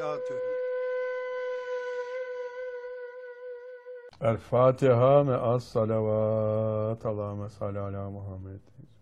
berekatühü. El Fatiha me'as salavat. Allahümme salli ala Muhammed.